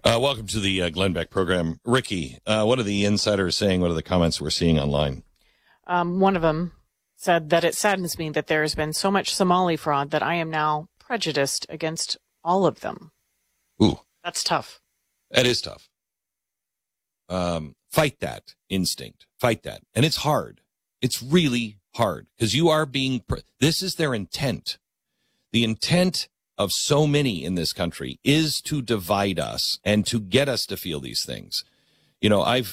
Welcome to the Glenn Beck program. Ricky, what are the insiders saying? What are the comments we're seeing online? One of them said that it saddens me that there has been so much Somali fraud that I am now prejudiced against all of them. Ooh. That's tough. That is tough. Fight that instinct. Fight that. And it's hard. It's really hard because you are being, this is their intent. The intent of so many in this country is to divide us and to get us to feel these things. You know, I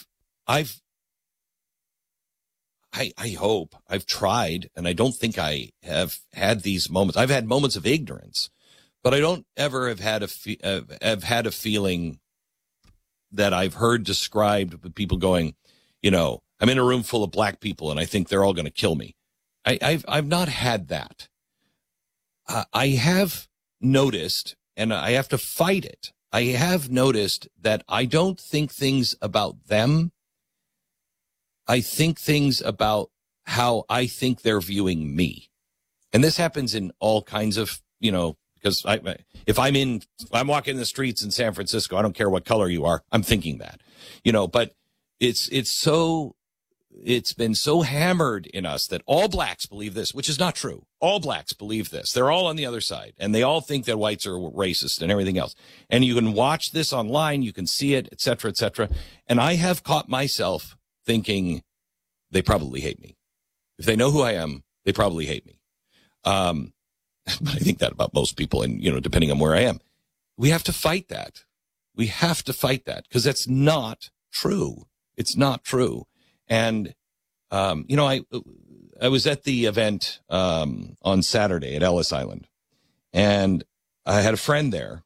hope I've tried, and I don't think I have had these moments. I've had moments of ignorance, but I don't ever have had a feeling that I've heard described with people going, you know, I'm in a room full of black people and I think they're all going to kill me. I've not had that. I have noticed, and I have to fight it. I have noticed that I don't think things about them. I think things about how I think they're viewing me. And this happens in all kinds of, you know, because if I'm walking the streets in San Francisco, I don't care what color you are, I'm thinking that, you know, but it's been so hammered in us that all blacks believe this, which is not true. All blacks believe this. They're all on the other side, and they all think that whites are racist and everything else. And you can watch this online, you can see it, et cetera, et cetera. And I have caught myself thinking they probably hate me. If they know who I am, they probably hate me. But I think that about most people, and, you know, depending on where I am. We have to fight that. We have to fight that because that's not true. It's not true. And, you know, I was at the event, on Saturday at Ellis Island, and I had a friend there,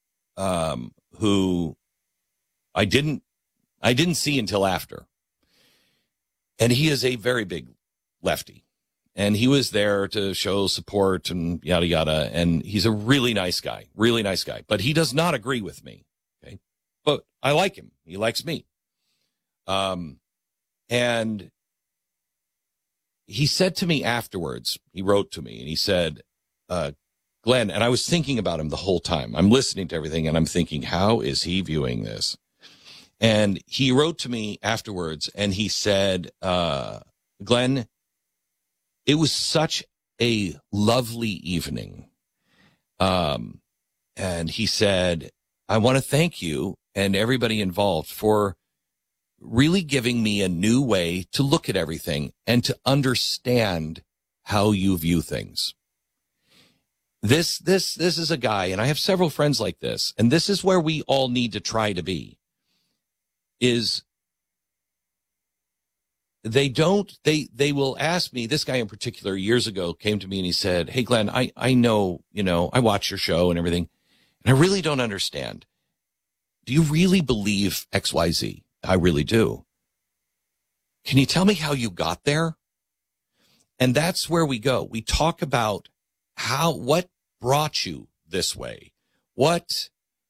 who I didn't see until after. And he is a very big lefty, and he was there to show support and yada, yada. And he's a really nice guy, but he does not agree with me. Okay. But I like him. He likes me. And he said to me afterwards, he wrote to me and he said, Glenn, and I was thinking about him the whole time. I'm listening to everything and I'm thinking, how is he viewing this? And he wrote to me afterwards and he said, Glenn, it was such a lovely evening. And he said, I want to thank you and everybody involved for really giving me a new way to look at everything and to understand how you view things. This is a guy, and I have several friends like this, and this is where we all need to try to be, is they will ask me, this guy in particular years ago came to me and he said, hey, Glenn, I know, you know, I watch your show and everything, and I really don't understand. Do you really believe XYZ? I really do. Can you tell me how you got there? And that's where we go. We talk about what brought you this way? What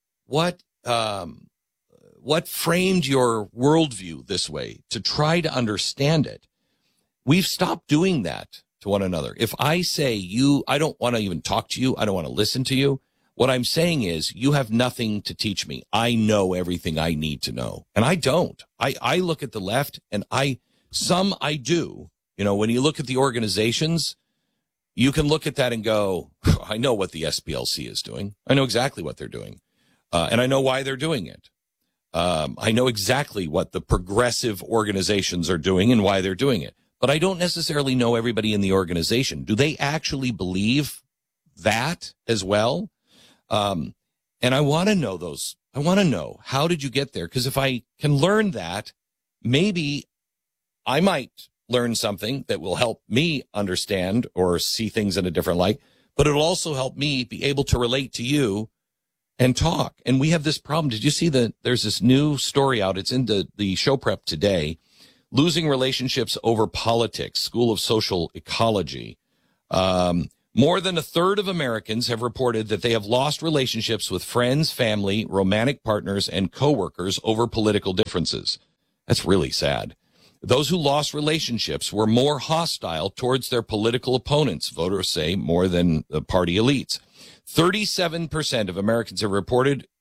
framed your worldview this way to try to understand it? We've stopped doing that to one another. If I say I don't want to even talk to you, I don't want to listen to you, what I'm saying is you have nothing to teach me. I know everything I need to know. And I don't. I look at the left and I do. You know, when you look at the organizations, you can look at that and go, I know what the SPLC is doing. I know exactly what they're doing. And I know why they're doing it. I know exactly what the progressive organizations are doing and why they're doing it. But I don't necessarily know everybody in the organization. Do they actually believe that as well? And I want to know those. I want to know, how did you get there? Because if I can learn that, maybe I might learn something that will help me understand or see things in a different light, but it'll also help me be able to relate to you and talk. And we have this problem. Did you see there's this new story out? It's in the show prep today. Losing relationships over politics, School of Social Ecology. More than a third of Americans have reported that they have lost relationships with friends, family, romantic partners, and coworkers over political differences. That's really sad. Those who lost relationships were more hostile towards their political opponents, voters say, more than the party elites. 37% of Americans have reported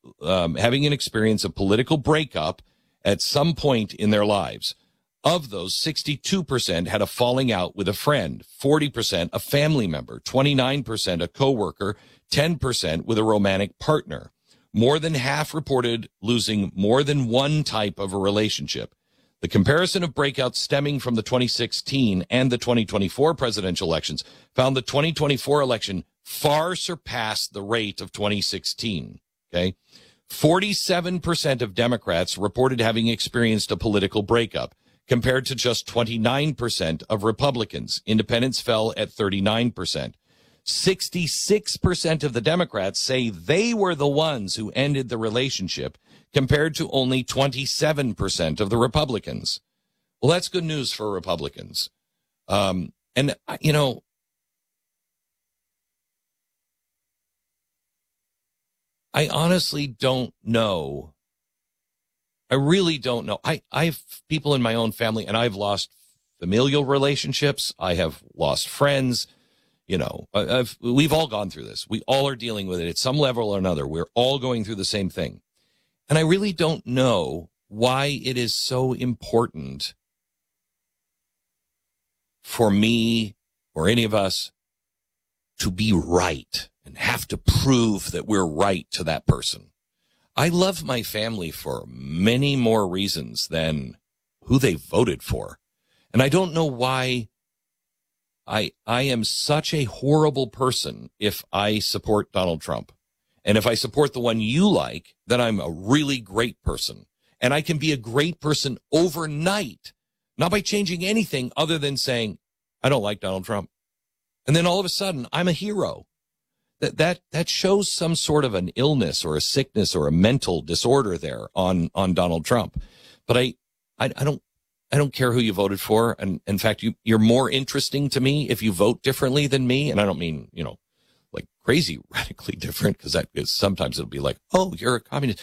having an experience of political breakup at some point in their lives. Of those, 62% had a falling out with a friend, 40% a family member, 29% a coworker, 10% with a romantic partner. More than half reported losing more than one type of a relationship. The comparison of breakouts stemming from the 2016 and the 2024 presidential elections found the 2024 election far surpassed the rate of 2016. Okay. 47% of Democrats reported having experienced a political breakup, compared to just 29% of Republicans. Independents fell at 39%. 66% of the Democrats say they were the ones who ended the relationship, compared to only 27% of the Republicans. Well, that's good news for Republicans. And, you know, I honestly don't know. I really don't know. I have people in my own family, and I've lost familial relationships. I have lost friends. You know, we've all gone through this. We all are dealing with it at some level or another. We're all going through the same thing. And I really don't know why it is so important for me or any of us to be right and have to prove that we're right to that person. I love my family for many more reasons than who they voted for. And I don't know why I am such a horrible person if I support Donald Trump. And if I support the one you like, then I'm a really great person. And I can be a great person overnight, not by changing anything other than saying, I don't like Donald Trump. And then all of a sudden, I'm a hero. That shows some sort of an illness or a sickness or a mental disorder there on Donald Trump. But I don't care who you voted for. And in fact, you're more interesting to me if you vote differently than me. And I don't mean, you know, like crazy, radically different, because that is sometimes it'll be like, oh, you're a communist.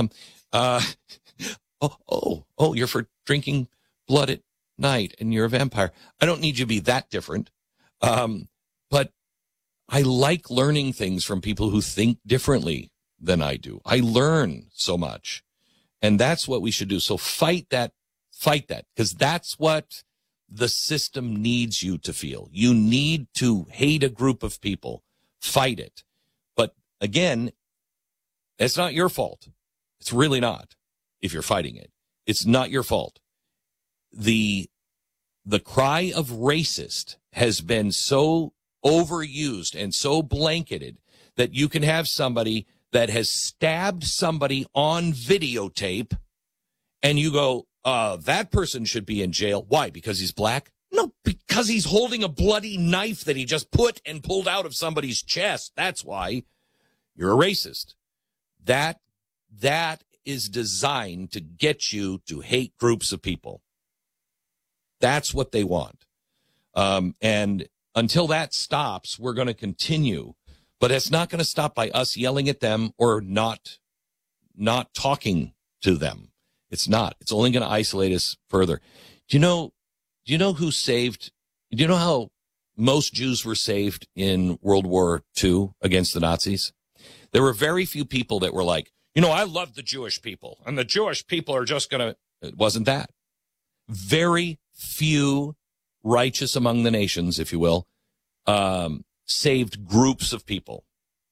You're for drinking blood at night and you're a vampire. I don't need you to be that different. But I like learning things from people who think differently than I do. I learn so much. And that's what we should do. So fight that, because that's what the system needs you to feel. You need to hate a group of people. Fight it. But again, it's not your fault. It's really not. If you're fighting it, it's not your fault. The cry of racist has been so overused and so blanketed that you can have somebody that has stabbed somebody on videotape and you go, that person should be in jail. Why? Because he's black? No, because he's holding a bloody knife that he just put and pulled out of somebody's chest. That's why. You're a racist. That is designed to get you to hate groups of people. That's what they want. And until that stops, we're going to continue. But it's not going to stop by us yelling at them or not talking to them. It's not. It's only going to isolate us further. Do you know who saved? Do you know how most Jews were saved in World War II against the Nazis? There were very few people that were like, I love the Jewish people, and the Jewish people are just going to. It wasn't that. Very few righteous among the nations, if you will, saved groups of people.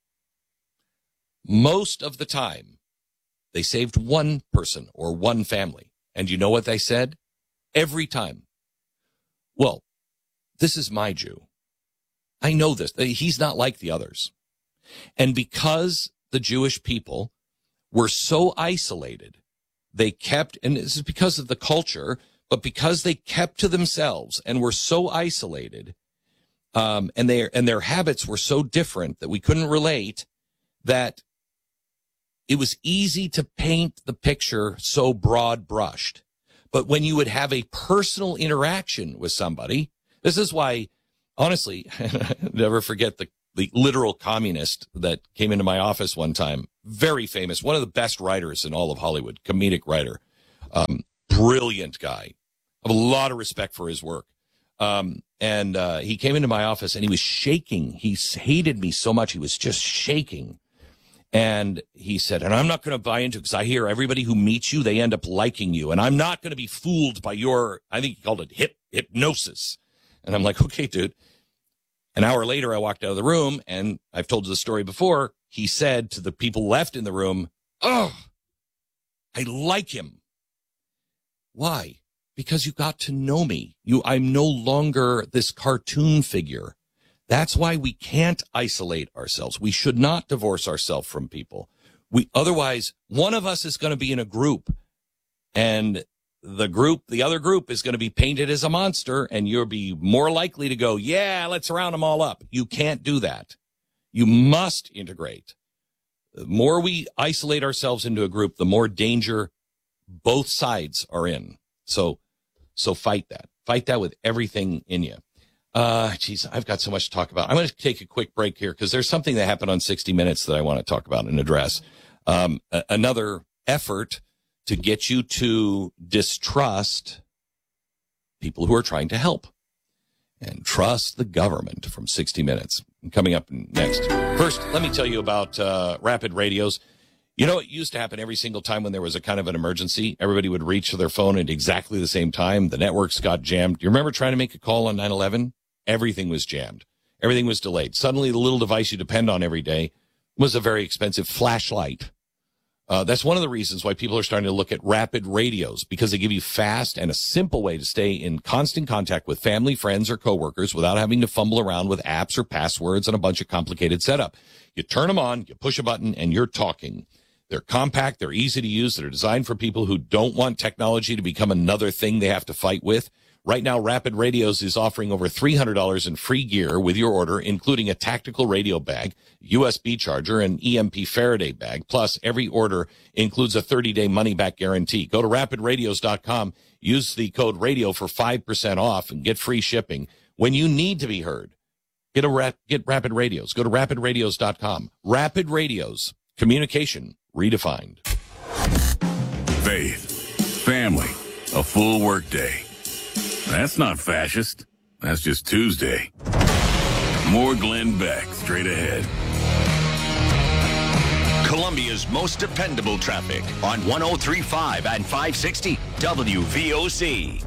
Most of the time, they saved one person or one family. And you know what they said? Every time. Well, this is my Jew. I know this. He's not like the others. And because the Jewish people were so isolated, they kept, and this is because of the culture, but because they kept to themselves and were so isolated, and their habits were so different that we couldn't relate, that it was easy to paint the picture so broad brushed. But when you would have a personal interaction with somebody, this is why, honestly, never forget the literal communist that came into my office one time. Very famous, one of the best writers in all of Hollywood, comedic writer, brilliant guy. I have a lot of respect for his work. And he came into my office and he was shaking. He hated me so much. He was just shaking. And he said, and I'm not going to buy into it because I hear everybody who meets you, they end up liking you. And I'm not going to be fooled by your, I think he called it hypnosis. And I'm like, okay, dude. An hour later, I walked out of the room, and I've told you the story before. He said to the people left in the room, oh, I like him. Why? Because you got to know me. I'm no longer this cartoon figure. That's why we can't isolate ourselves. We should not divorce ourselves from people. Otherwise, one of us is going to be in a group, and the other group is going to be painted as a monster, and you'll be more likely to go, yeah, let's round them all up. You can't do that. You must integrate. The more we isolate ourselves into a group, the more danger both sides are in. So fight that. Fight that with everything in you. Geez, I've got so much to talk about. I'm going to take a quick break here because there's something that happened on 60 Minutes that I want to talk about and address. Another effort to get you to distrust people who are trying to help and trust the government from 60 Minutes. Coming up next. First, let me tell you about Rapid Radios. You know, it used to happen every single time when there was a kind of an emergency. Everybody would reach for their phone at exactly the same time. The networks got jammed. Do you remember trying to make a call on 9/11? Everything was jammed. Everything was delayed. Suddenly, the little device you depend on every day was a very expensive flashlight. That's one of the reasons why people are starting to look at Rapid Radios, because they give you fast and a simple way to stay in constant contact with family, friends, or coworkers without having to fumble around with apps or passwords and a bunch of complicated setup. You turn them on, you push a button, and you're talking. They're compact, they're easy to use, they're designed for people who don't want technology to become another thing they have to fight with. Right now, Rapid Radios is offering over $300 in free gear with your order, including a tactical radio bag, USB charger, and EMP Faraday bag. Plus, every order includes a 30-day money-back guarantee. Go to rapidradios.com, use the code RADIO for 5% off, and get free shipping. When you need to be heard, get Rapid Radios. Go to rapidradios.com. Rapid Radios, communication redefined. Faith, family, a full workday. That's not fascist. That's just Tuesday. More Glenn Beck straight ahead. Columbia's most dependable traffic on 103.5 and 560 WVOC.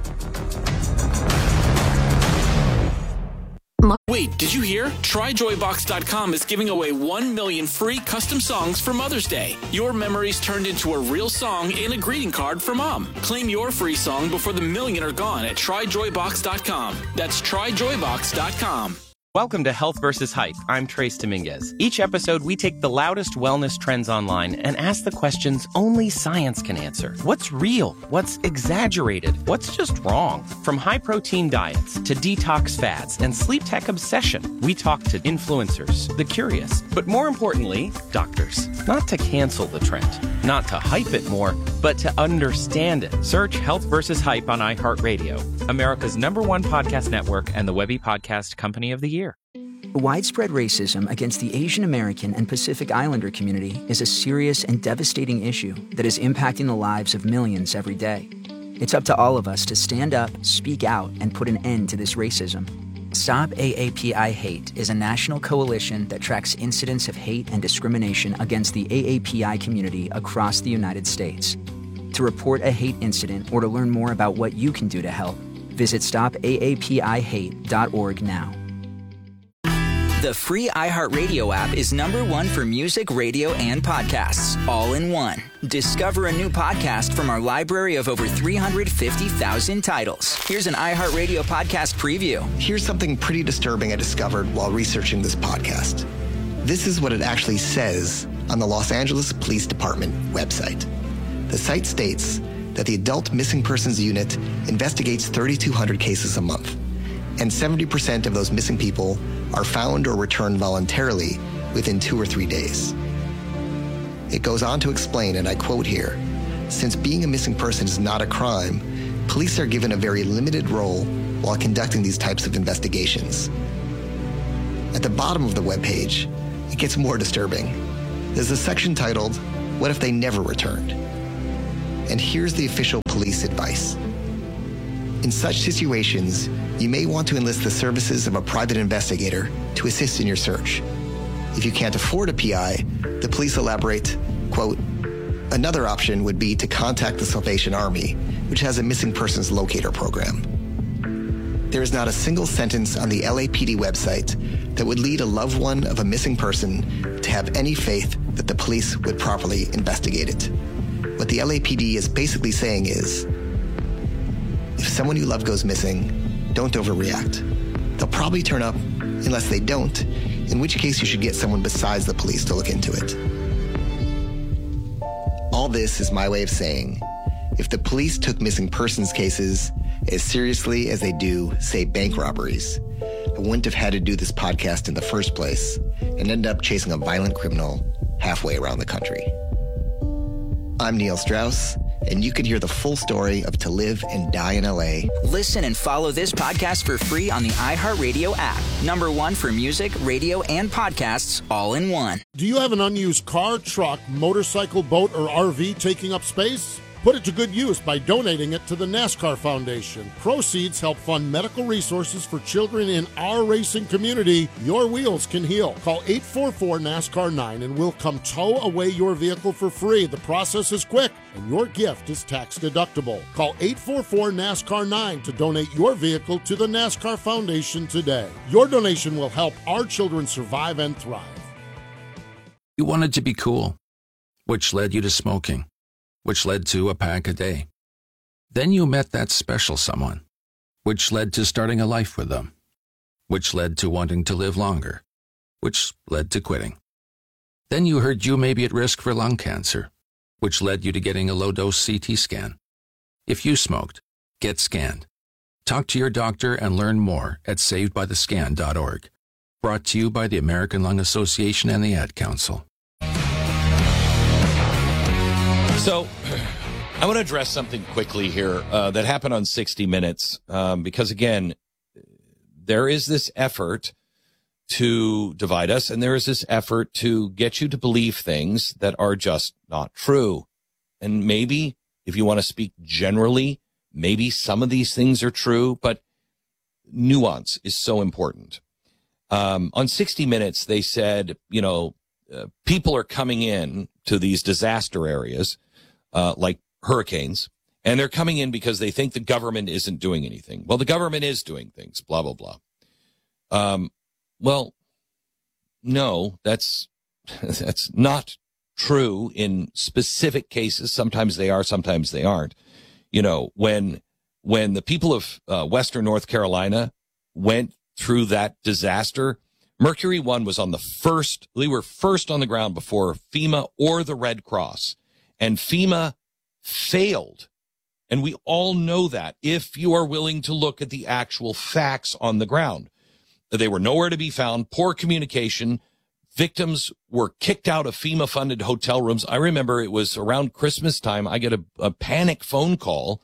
Wait, did you hear? TryJoyBox.com is giving away 1 million free custom songs for Mother's Day. Your memories turned into a real song and a greeting card for Mom. Claim your free song before the million are gone at TryJoyBox.com. That's TryJoyBox.com. Welcome to Health vs. Hype. I'm Trace Dominguez. Each episode, we take the loudest wellness trends online and ask the questions only science can answer. What's real? What's exaggerated? What's just wrong? From high-protein diets to detox fads and sleep tech obsession, we talk to influencers, the curious, but more importantly, doctors. Not to cancel the trend, not to hype it more, but to understand it. Search Health vs. Hype on iHeartRadio, America's #1 podcast network and the Webby Podcast Company of the Year. Widespread racism against the Asian American and Pacific Islander community is a serious and devastating issue that is impacting the lives of millions every day. It's up to all of us to stand up, speak out, and put an end to this racism. Stop AAPI Hate is a national coalition that tracks incidents of hate and discrimination against the AAPI community across the United States. To report a hate incident or to learn more about what you can do to help, visit stopaapihate.org now. The free iHeartRadio app is #1 for music, radio, and podcasts, all in one. Discover a new podcast from our library of over 350,000 titles. Here's an iHeartRadio podcast preview. Here's something pretty disturbing I discovered while researching this podcast. This is what it actually says on the Los Angeles Police Department website. The site states that the Adult Missing Persons Unit investigates 3,200 cases a month, and 70% of those missing people are found or returned voluntarily within 2 or 3 days. It goes on to explain, and I quote here, "Since being a missing person is not a crime, police are given a very limited role while conducting these types of investigations." At the bottom of the webpage, it gets more disturbing. There's a section titled, "What if they never returned?" And here's the official police advice. In such situations, you may want to enlist the services of a private investigator to assist in your search. If you can't afford a PI, the police elaborate, quote, another option would be to contact the Salvation Army, which has a missing persons locator program. There is not a single sentence on the LAPD website that would lead a loved one of a missing person to have any faith that the police would properly investigate it. What the LAPD is basically saying is, if someone you love goes missing, don't overreact. They'll probably turn up unless they don't, in which case you should get someone besides the police to look into it. All this is my way of saying, if the police took missing persons cases as seriously as they do, say, bank robberies, I wouldn't have had to do this podcast in the first place and end up chasing a violent criminal halfway around the country. I'm Neil Strauss, and you can hear the full story of To Live and Die in LA. Listen and follow this podcast for free on the iHeartRadio app. #1 for music, radio, and podcasts all in one. Do you have an unused car, truck, motorcycle, boat, or RV taking up space? Put it to good use by donating it to the NASCAR Foundation. Proceeds help fund medical resources for children in our racing community. Your wheels can heal. Call 844-NASCAR-9 and we'll come tow away your vehicle for free. The process is quick and your gift is tax deductible. Call 844-NASCAR-9 to donate your vehicle to the NASCAR Foundation today. Your donation will help our children survive and thrive. You wanted to be cool, which led you to smoking, which led to a pack a day. Then you met that special someone, which led to starting a life with them, which led to wanting to live longer, which led to quitting. Then you heard you may be at risk for lung cancer, which led you to getting a low-dose CT scan. If you smoked, get scanned. Talk to your doctor and learn more at savedbythescan.org. Brought to you by the American Lung Association and the Ad Council. So I want to address something quickly here that happened on 60 Minutes because, again, there is this effort to divide us, and there is this effort to get you to believe things that are just not true. And maybe, if you want to speak generally, maybe some of these things are true, but nuance is so important. On 60 Minutes, they said, people are coming in to these disaster areas, like hurricanes, and they're coming in because they think the government isn't doing anything. Well, the government is doing things, blah, blah, blah. Well, no, that's not true in specific cases. Sometimes they are, sometimes they aren't. When the people of Western North Carolina went through that disaster, Mercury One was they were first on the ground before FEMA or the Red Cross. And FEMA failed. And we all know that if you are willing to look at the actual facts on the ground. They were nowhere to be found, poor communication. Victims were kicked out of FEMA-funded hotel rooms. I remember it was around Christmas time. I get a panic phone call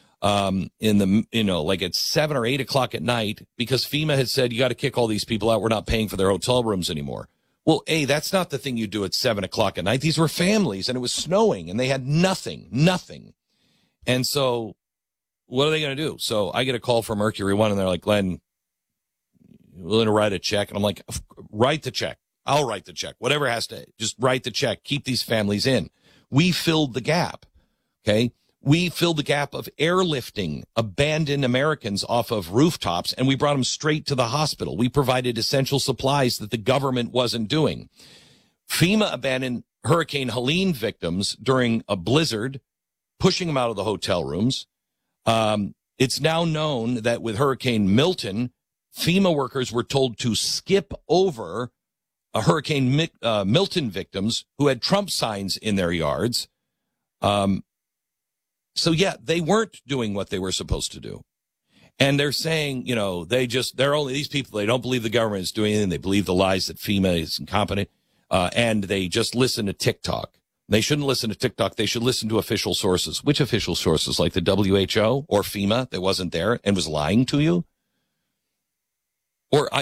at 7 or 8 o'clock at night because FEMA had said, you got to kick all these people out. We're not paying for their hotel rooms anymore. Well, that's not the thing you do at 7 o'clock at night. These were families, and it was snowing, and they had nothing. And so what are they going to do? So I get a call from Mercury One, and they're like, Glenn, you're willing to write a check? And I'm like, write the check. I'll write the check. Whatever has to, just write the check. Keep these families in. We filled the gap, okay? We filled the gap of airlifting abandoned Americans off of rooftops, and we brought them straight to the hospital. We provided essential supplies that the government wasn't doing. FEMA abandoned Hurricane Helene victims during a blizzard, pushing them out of the hotel rooms. It's now known that with Hurricane Milton, FEMA workers were told to skip over Hurricane Milton victims who had Trump signs in their yards. So they weren't doing what they were supposed to do. And they're saying, they're only these people, they don't believe the government is doing anything. They believe the lies that FEMA is incompetent. And they just listen to TikTok. They shouldn't listen to TikTok. They should listen to official sources. Which official sources? Like the WHO or FEMA that wasn't there and was lying to you? Or,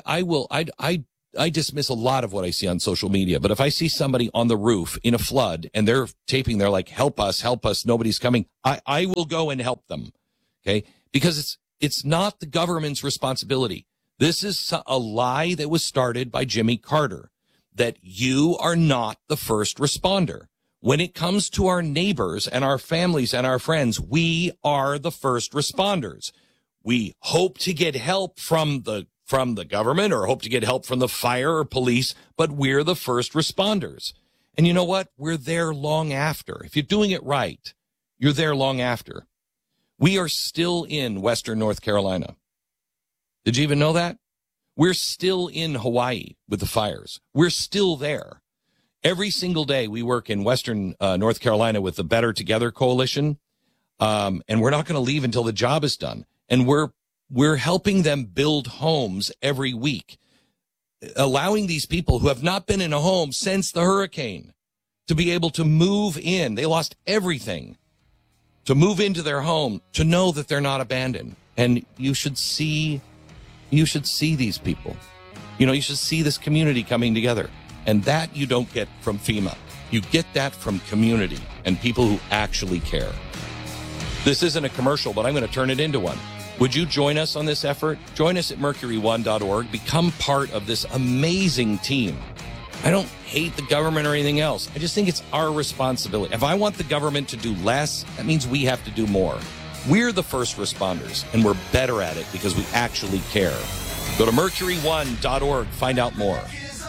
I dismiss a lot of what I see on social media, but if I see somebody on the roof in a flood and they're taping, they're like, help us, nobody's coming, I will go and help them, okay? Because it's not the government's responsibility. This is a lie that was started by Jimmy Carter. that you are not the first responder. When it comes to our neighbors and our families and our friends, we are the first responders. We hope to get help from the government or hope to get help from the fire or police, but we're the first responders. And you know what? We're there long after. If you're doing it right, you're there long after. We are still in Western North Carolina. Did you even know that? We're still in Hawaii with the fires. We're still there. Every single day we work in Western North Carolina with the Better Together Coalition, and we're not going to leave until the job is done. And we're helping them build homes every week, allowing these people who have not been in a home since the hurricane to be able to move in. They lost everything, to move into their home, to know that they're not abandoned. And you should see these people. You should see this community coming together. And that you don't get from FEMA. You get that from community and people who actually care. This isn't a commercial, but I'm going to turn it into one. Would you join us on this effort? Join us at mercury1.org. Become part of this amazing team. I don't hate the government or anything else. I just think it's our responsibility. If I want the government to do less, that means we have to do more. We're the first responders, and we're better at it because we actually care. Go to mercury1.org. Find out more.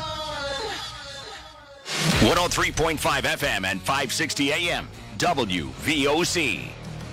103.5 FM and 560 AM, WVOC.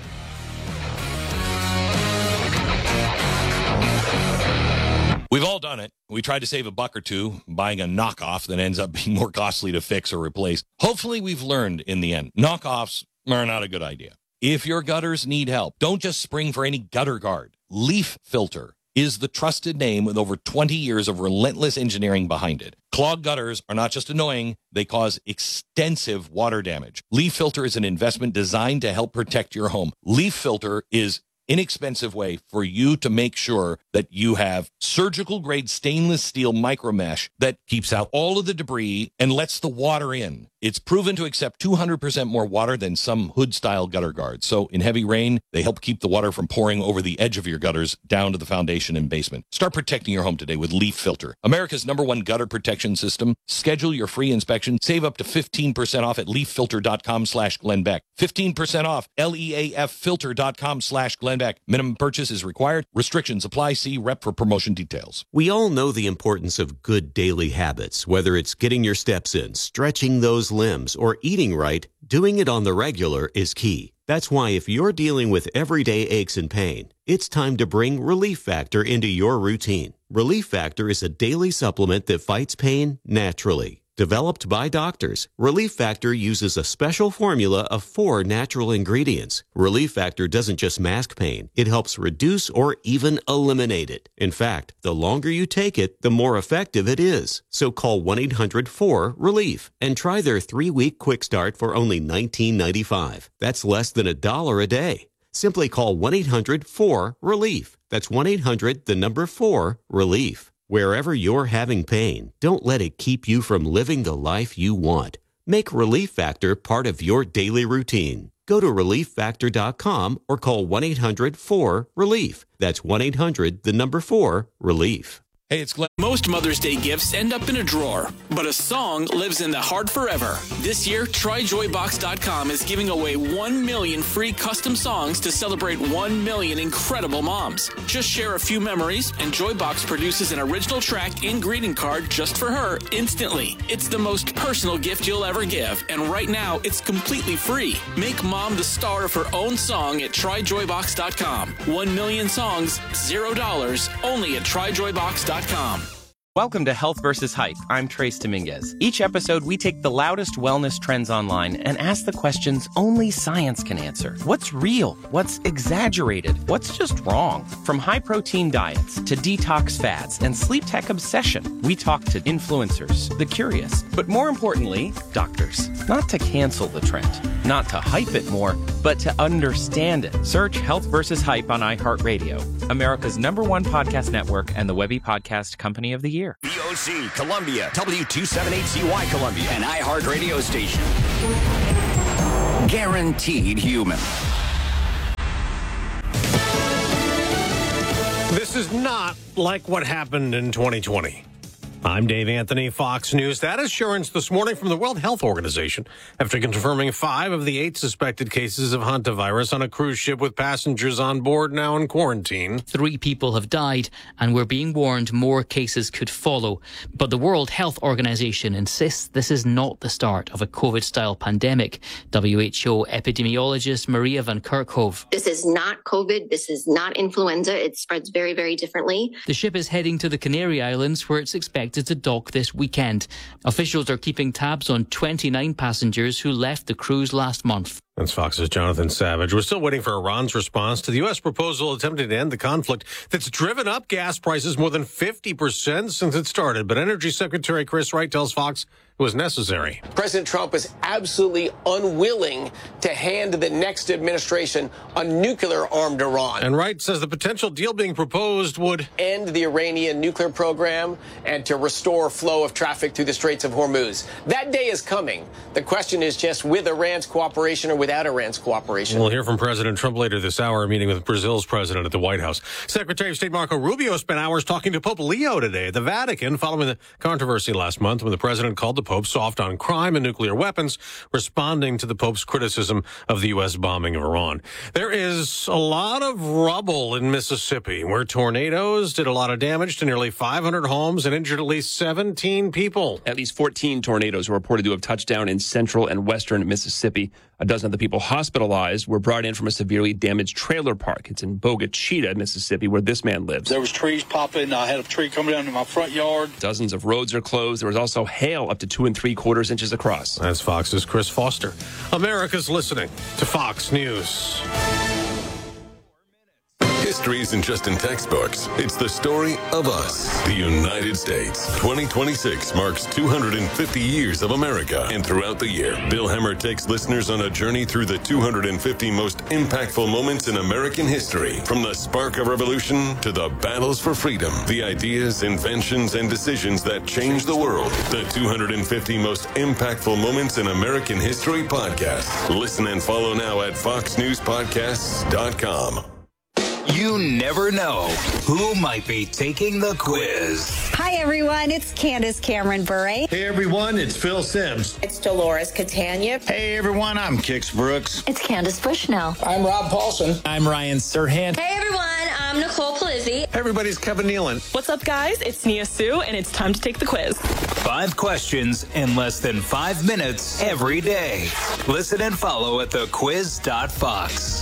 We've all done it. We tried to save a buck or two buying a knockoff that ends up being more costly to fix or replace. Hopefully we've learned in the end. Knockoffs are not a good idea. If your gutters need help, don't just spring for any gutter guard. Leaf Filter is the trusted name with over 20 years of relentless engineering behind it. Clogged gutters are not just annoying, they cause extensive water damage. Leaf Filter is an investment designed to help protect your home. Leaf Filter is inexpensive way for you to make sure that you have surgical grade stainless steel micro mesh that keeps out all of the debris and lets the water in. It's proven to accept 200% more water than some hood-style gutter guards. So in heavy rain, they help keep the water from pouring over the edge of your gutters down to the foundation and basement. Start protecting your home today with Leaf Filter, America's #1 gutter protection system. Schedule your free inspection. Save up to 15% off at leaffilter.com/Glenn Beck. 15% off, leaffilter.com/Glenn Beck. Minimum purchase is required. Restrictions apply. See rep for promotion details. We all know the importance of good daily habits, whether it's getting your steps in, stretching those limbs, or eating right. Doing it on the regular is key. That's why if you're dealing with everyday aches and pain, it's time to bring Relief Factor into your routine. Relief Factor is a daily supplement that fights pain naturally. Developed by doctors, Relief Factor uses a special formula of 4 natural ingredients. Relief Factor doesn't just mask pain, it helps reduce or even eliminate it. In fact, the longer you take it, the more effective it is. So call 1-800-4-RELIEF and try their 3-week quick start for only $19.95. That's less than $1 a day. Simply call 1-800-4-RELIEF. That's 1-800-4-RELIEF. Wherever you're having pain, don't let it keep you from living the life you want. Make Relief Factor part of your daily routine. Go to ReliefFactor.com or call 1-800-4-RELIEF. That's 1-800-4-RELIEF. Hey, it's Glenn. Most Mother's Day gifts end up in a drawer, but a song lives in the heart forever. This year, TryJoyBox.com is giving away 1 million free custom songs to celebrate 1 million incredible moms. Just share a few memories, and Joybox produces an original track and greeting card just for her instantly. It's the most personal gift you'll ever give, and right now, it's completely free. Make mom the star of her own song at TryJoyBox.com. 1 million songs, $0, only at TryJoyBox.com. Welcome to Health vs. Hype. I'm Trace Dominguez. Each episode, we take the loudest wellness trends online and ask the questions only science can answer. What's real? What's exaggerated? What's just wrong? From high-protein diets to detox fads and sleep tech obsession, we talk to influencers, the curious, but more importantly, doctors. Not to cancel the trend, not to hype it more, but to understand it. Search Health vs. Hype on iHeartRadio, America's #1 podcast network and the Webby Podcast Company of the Year. VOC, Columbia, W278CY Columbia, an iHeart radio station. Guaranteed human. This is not like what happened in 2020. I'm Dave Anthony, Fox News. That assurance this morning from the World Health Organization after confirming 5 of the 8 suspected cases of hantavirus on a cruise ship with passengers on board now in quarantine. 3 people have died, and we're being warned more cases could follow. But the World Health Organization insists this is not the start of a COVID-style pandemic. WHO epidemiologist Maria van Kerkhove. This is not COVID. This is not influenza. It spreads very, very differently. The ship is heading to the Canary Islands, where it's expected to dock this weekend. Officials are keeping tabs on 29 passengers who left the cruise last month. That's Fox's Jonathan Savage. We're still waiting for Iran's response to the U.S. proposal attempting to end the conflict that's driven up gas prices more than 50% since it started. But Energy Secretary Chris Wright tells Fox it was necessary. President Trump is absolutely unwilling to hand the next administration a nuclear-armed Iran. And Wright says the potential deal being proposed would end the Iranian nuclear program and to restore flow of traffic through the Straits of Hormuz. That day is coming. The question is just with Iran's cooperation or without Iran's cooperation. We'll hear from President Trump later this hour, meeting with Brazil's president at the White House. Secretary of State Marco Rubio spent hours talking to Pope Leo today at the Vatican following the controversy last month when the president called the Pope soft on crime and nuclear weapons, responding to the Pope's criticism of the U.S. bombing of Iran. There is a lot of rubble in Mississippi, where tornadoes did a lot of damage to nearly 500 homes and injured at least 17 people. At least 14 tornadoes were reported to have touched down in central and western Mississippi. A dozen of the people hospitalized were brought in from a severely damaged trailer park. It's in Bogachita, Mississippi, where this man lives. There was trees popping. I had a tree coming down in my front yard. Dozens of roads are closed. There was also hail up to 2 3/4 inches across. That's Fox's Chris Foster. America's listening to Fox News. History isn't just in textbooks. It's the story of us, the United States. 2026 marks 250 years of America. And throughout the year, Bill Hemmer takes listeners on a journey through the 250 most impactful moments in American history. From the spark of revolution to the battles for freedom, the ideas, inventions, and decisions that changed the world. The 250 most impactful moments in American history podcast. Listen and follow now at foxnewspodcasts.com. You never know who might be taking the quiz. Hi, everyone. It's Candace Cameron Bure. Hey, everyone. It's Phil Sims. It's Dolores Catania. Hey, everyone. I'm Kix Brooks. It's Candace Bushnell. I'm Rob Paulson. I'm Ryan Serhant. Hey, everyone. I'm Nicole Palizzi. Hey, everybody's Kevin Nealon. What's up, guys? It's Nia Sue, and it's time to take the quiz. 5 questions in less than 5 minutes every day. Listen and follow at thequiz.fox.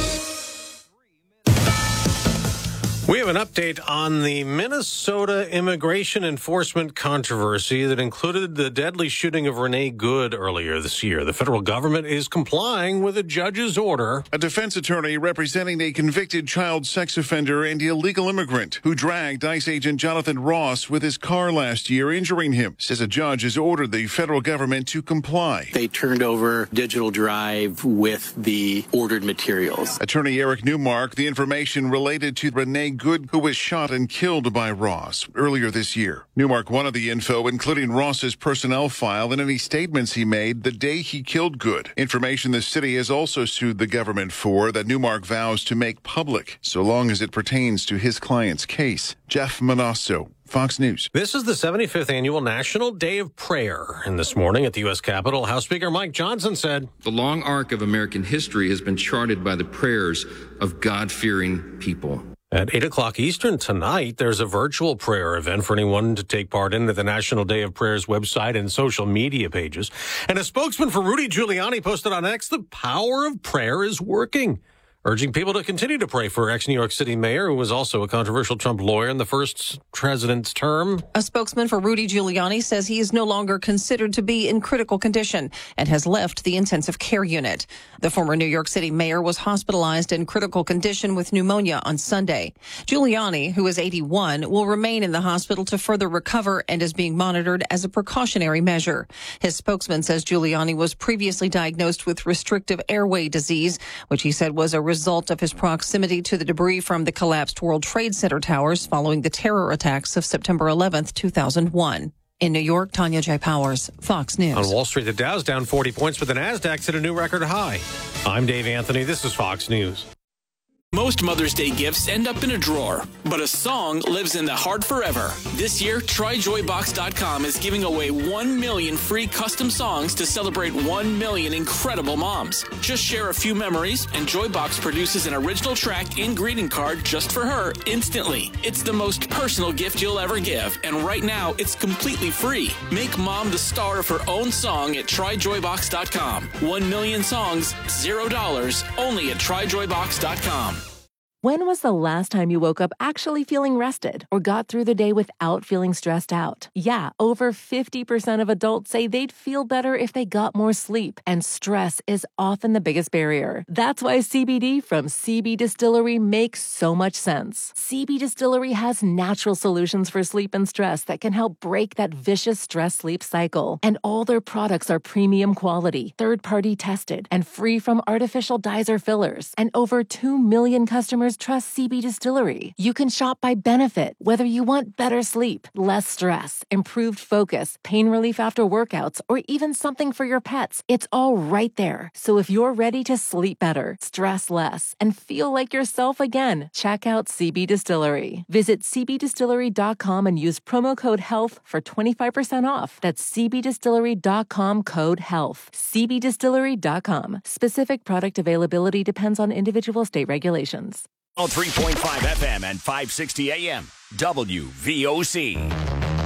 We have an update on the Minnesota immigration enforcement controversy that included the deadly shooting of Renee Good earlier this year. The federal government is complying with a judge's order. A defense attorney representing a convicted child sex offender and illegal immigrant who dragged ICE agent Jonathan Ross with his car last year, injuring him, says a judge has ordered the federal government to comply. They turned over digital drive with the ordered materials. Attorney Eric Newmark, the information related to Renee Good, who was shot and killed by Ross earlier this year. Newmark wanted the info, including Ross's personnel file and any statements he made the day he killed Good. Information the city has also sued the government for that Newmark vows to make public, so long as it pertains to his client's case. Jeff Manasso, Fox News. This is the 75th annual National Day of Prayer. And this morning at the U.S. Capitol, House Speaker Mike Johnson said, "The long arc of American history has been charted by the prayers of God-fearing people." At 8 o'clock Eastern tonight, there's a virtual prayer event for anyone to take part in at the National Day of Prayer's website and social media pages. And a spokesman for Rudy Giuliani posted on X, the power of prayer is working, urging people to continue to pray for ex-New York City mayor, who was also a controversial Trump lawyer in the first president's term. A spokesman for Rudy Giuliani says he is no longer considered to be in critical condition and has left the intensive care unit. The former New York City mayor was hospitalized in critical condition with pneumonia on Sunday. Giuliani, who is 81, will remain in the hospital to further recover and is being monitored as a precautionary measure. His spokesman says Giuliani was previously diagnosed with restrictive airway disease, which he said was a result of his proximity to the debris from the collapsed World Trade Center towers following the terror attacks of September 11th, 2001. In New York, Tanya J. Powers, Fox News. On Wall Street, the Dow's down 40 points, but the Nasdaq's hit a new record high. I'm Dave Anthony. This is Fox News. Most Mother's Day gifts end up in a drawer, but a song lives in the heart forever. This year, TryJoyBox.com is giving away 1 million free custom songs to celebrate 1 million incredible moms. Just share a few memories, and Joybox produces an original track and greeting card just for her instantly. It's the most personal gift you'll ever give, and right now, it's completely free. Make mom the star of her own song at TryJoyBox.com. 1 million songs, $0, only at TryJoyBox.com. When was the last time you woke up actually feeling rested or got through the day without feeling stressed out? Yeah, over 50% of adults say they'd feel better if they got more sleep, and stress is often the biggest barrier. That's why CBD from CB Distillery makes so much sense. CB Distillery has natural solutions for sleep and stress that can help break that vicious stress-sleep cycle. And all their products are premium quality, third-party tested, and free from artificial dyes or fillers. And over 2 million customers trust CB Distillery. You can shop by benefit, whether you want better sleep, less stress, improved focus, pain relief after workouts, or even something for your pets. It's all right there. So if you're ready to sleep better, stress less, and feel like yourself again, check out CB Distillery. Visit cbdistillery.com and use promo code HEALTH for 25% off. That's cbdistillery.com, code HEALTH. cbdistillery.com. Specific product availability depends on individual state regulations. 3.5 FM and 560 AM, WVOC.